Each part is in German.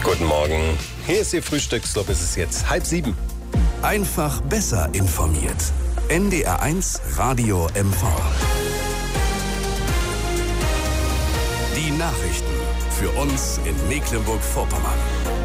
Guten Morgen. Hier ist Ihr Frühstücksclub. Es ist jetzt 6:30. Einfach besser informiert. NDR1 Radio MV. Die Nachrichten für uns in Mecklenburg-Vorpommern.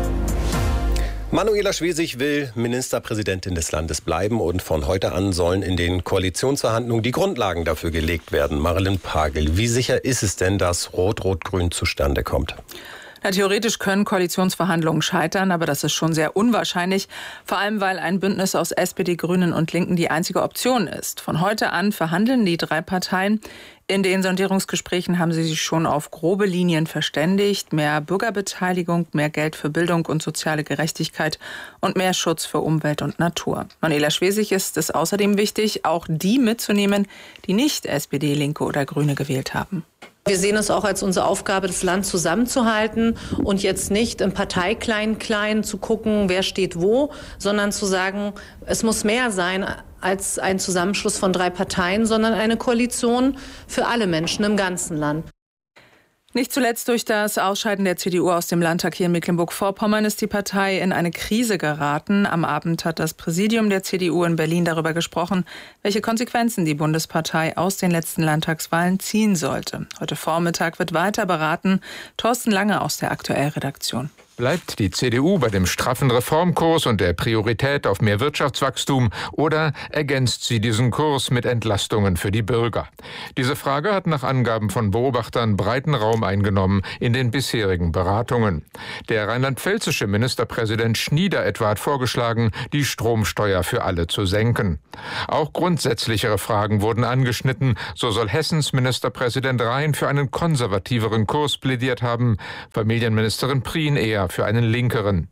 Manuela Schwesig will Ministerpräsidentin des Landes bleiben und von heute an sollen in den Koalitionsverhandlungen die Grundlagen dafür gelegt werden. Marilyn Pagel, wie sicher ist es denn, dass Rot-Rot-Grün zustande kommt? Ja, theoretisch können Koalitionsverhandlungen scheitern, aber das ist schon sehr unwahrscheinlich. Vor allem, weil ein Bündnis aus SPD, Grünen und Linken die einzige Option ist. Von heute an verhandeln die drei Parteien. In den Sondierungsgesprächen haben sie sich schon auf grobe Linien verständigt. Mehr Bürgerbeteiligung, mehr Geld für Bildung und soziale Gerechtigkeit und mehr Schutz für Umwelt und Natur. Manuela Schwesig ist es außerdem wichtig, auch die mitzunehmen, die nicht SPD, Linke oder Grüne gewählt haben. Wir sehen es auch als unsere Aufgabe, das Land zusammenzuhalten und jetzt nicht im Parteiklein-Klein zu gucken, wer steht wo, sondern zu sagen, es muss mehr sein als ein Zusammenschluss von drei Parteien, sondern eine Koalition für alle Menschen im ganzen Land. Nicht zuletzt durch das Ausscheiden der CDU aus dem Landtag hier in Mecklenburg-Vorpommern ist die Partei in eine Krise geraten. Am Abend hat das Präsidium der CDU in Berlin darüber gesprochen, welche Konsequenzen die Bundespartei aus den letzten Landtagswahlen ziehen sollte. Heute Vormittag wird weiter beraten. Thorsten Lange aus der Aktuell-Redaktion. Bleibt die CDU bei dem straffen Reformkurs und der Priorität auf mehr Wirtschaftswachstum oder ergänzt sie diesen Kurs mit Entlastungen für die Bürger? Diese Frage hat nach Angaben von Beobachtern breiten Raum eingenommen in den bisherigen Beratungen. Der rheinland-pfälzische Ministerpräsident Schnieder etwa hat vorgeschlagen, die Stromsteuer für alle zu senken. Auch grundsätzlichere Fragen wurden angeschnitten. So soll Hessens Ministerpräsident Rhein für einen konservativeren Kurs plädiert haben, Familienministerin Prien eher für einen linkeren.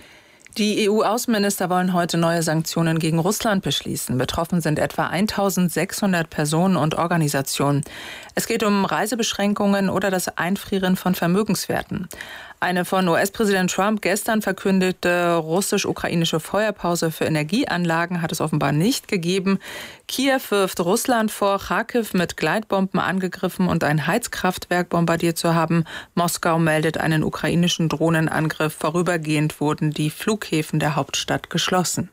Die EU-Außenminister wollen heute neue Sanktionen gegen Russland beschließen. Betroffen sind etwa 1.600 Personen und Organisationen. Es geht um Reisebeschränkungen oder das Einfrieren von Vermögenswerten. Eine von US-Präsident Trump gestern verkündete russisch-ukrainische Feuerpause für Energieanlagen hat es offenbar nicht gegeben. Kiew wirft Russland vor, Charkiw mit Gleitbomben angegriffen und ein Heizkraftwerk bombardiert zu haben. Moskau meldet einen ukrainischen Drohnenangriff. Vorübergehend wurden die Flughäfen der Hauptstadt geschlossen.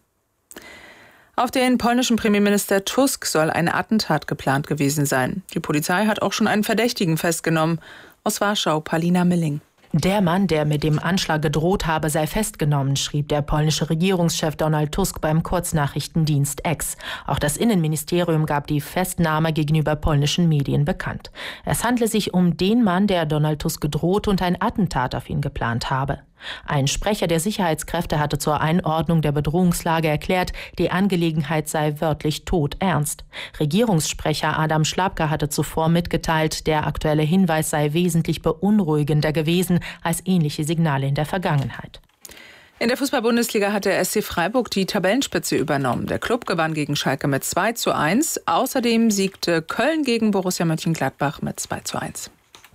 Auf den polnischen Premierminister Tusk soll ein Attentat geplant gewesen sein. Die Polizei hat auch schon einen Verdächtigen festgenommen. Aus Warschau, Paulina Milling. Der Mann, der mit dem Anschlag gedroht habe, sei festgenommen, schrieb der polnische Regierungschef Donald Tusk beim Kurznachrichtendienst X. Auch das Innenministerium gab die Festnahme gegenüber polnischen Medien bekannt. Es handle sich um den Mann, der Donald Tusk gedroht und ein Attentat auf ihn geplant habe. Ein Sprecher der Sicherheitskräfte hatte zur Einordnung der Bedrohungslage erklärt, die Angelegenheit sei wörtlich todernst. Regierungssprecher Adam Szłapka hatte zuvor mitgeteilt, der aktuelle Hinweis sei wesentlich beunruhigender gewesen als ähnliche Signale in der Vergangenheit. In der Fußball-Bundesliga hat der SC Freiburg die Tabellenspitze übernommen. Der Klub gewann gegen Schalke mit 2:1. Außerdem siegte Köln gegen Borussia Mönchengladbach mit 2:1.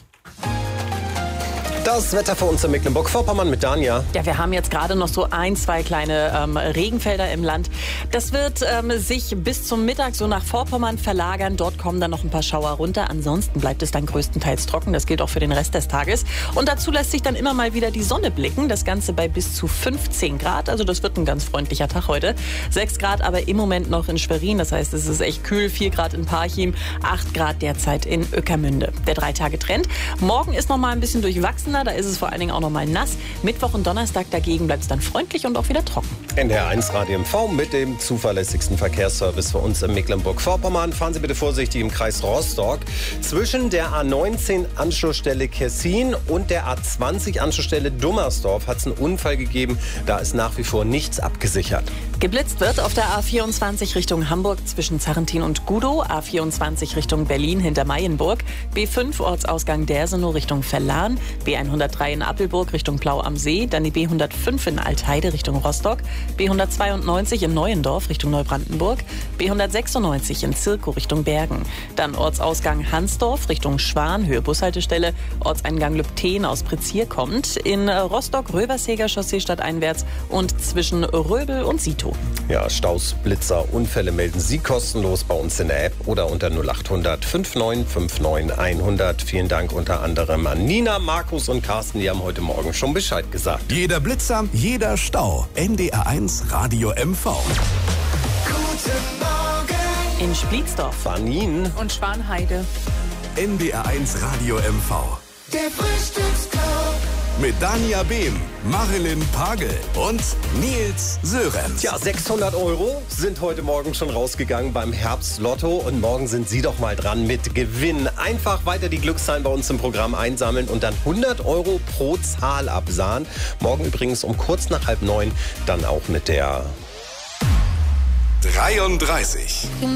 Das Wetter für uns in Mecklenburg-Vorpommern mit Danja. Ja, wir haben jetzt gerade noch so 1-2 kleine Regenfelder im Land. Das wird sich bis zum Mittag so nach Vorpommern verlagern. Dort kommen dann noch ein paar Schauer runter. Ansonsten bleibt es dann größtenteils trocken. Das gilt auch für den Rest des Tages. Und dazu lässt sich dann immer mal wieder die Sonne blicken. Das Ganze bei bis zu 15 Grad. Also das wird ein ganz freundlicher Tag heute. 6 Grad aber im Moment noch in Schwerin. Das heißt, es ist echt kühl. 4 Grad in Parchim, 8 Grad derzeit in Ueckermünde. Der 3-Tage-Trend. Morgen ist noch mal ein bisschen durchwachsen. Da ist es vor allen Dingen auch noch mal nass. Mittwoch und Donnerstag dagegen bleibt es dann freundlich und auch wieder trocken. NDR1 Radio MV mit dem zuverlässigsten Verkehrsservice für uns in Mecklenburg-Vorpommern. Fahren Sie bitte vorsichtig im Kreis Rostock. Zwischen der A19 Anschlussstelle Kessin und der A20 Anschlussstelle Dummersdorf hat es einen Unfall gegeben. Da ist nach wie vor nichts abgesichert. Geblitzt wird auf der A24 Richtung Hamburg zwischen Zarrentin und Gudow, A24 Richtung Berlin hinter Mayenburg, B5 Ortsausgang Dersenow Richtung Verlan, B103 in Appelburg Richtung Plau am See, dann die B105 in Altheide Richtung Rostock, B192 in Neuendorf Richtung Neubrandenburg, B196 in Zirkow Richtung Bergen, dann Ortsausgang Hansdorf Richtung Schwan, Höhe Bushaltestelle, Ortseingang Lübten aus Prezier kommt, in Rostock Röversäger Chaussee stadteinwärts und zwischen Röbel und Sito. Ja, Staus, Blitzer, Unfälle melden Sie kostenlos bei uns in der App oder unter 0800 5959 100. Vielen Dank unter anderem an Nina, Markus und Carsten, die haben heute Morgen schon Bescheid gesagt. Jeder Blitzer, jeder Stau. NDR1 Radio MV. Guten Morgen. In Spließdorf. Vanin Und Schwanheide. NDR1 Radio MV. Der Frühstücksclub. Mit Dania Behm, Marilyn Pagel und Nils Sörenz. Ja, 600 € sind heute Morgen schon rausgegangen beim Herbstlotto und morgen sind Sie doch mal dran mit Gewinn. Einfach weiter die Glückszahlen bei uns im Programm einsammeln und dann 100 € pro Zahl absahen. Morgen übrigens um kurz nach 8:30 dann auch mit der 33.